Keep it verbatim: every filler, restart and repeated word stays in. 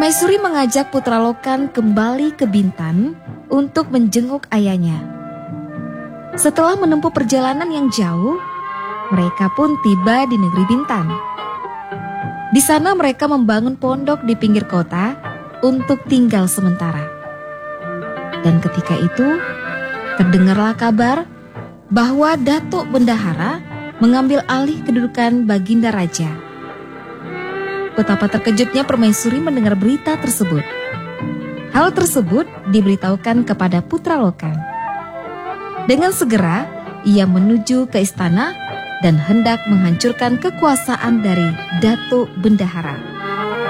Permaisuri mengajak Putra Lokan kembali ke Bintan untuk menjenguk ayahnya. Setelah menempuh perjalanan yang jauh, mereka pun tiba di negeri Bintan. Di sana mereka membangun pondok di pinggir kota untuk tinggal sementara. Dan ketika itu, terdengarlah kabar bahwa Datuk Bendahara mengambil alih kedudukan Baginda Raja. Betapa terkejutnya Permaisuri mendengar berita tersebut. Hal tersebut diberitahukan kepada Putra Lokan. Dengan segera, ia menuju ke istana dan hendak menghancurkan kekuasaan dari Datuk Bendahara.